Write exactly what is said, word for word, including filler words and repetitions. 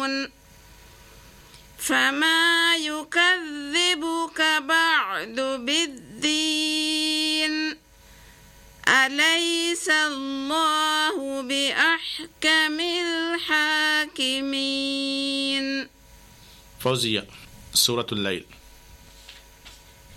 فما يكذبك بعد بالدين أليس الله بأحكم الحاكمين. فوزية، سورة الليل.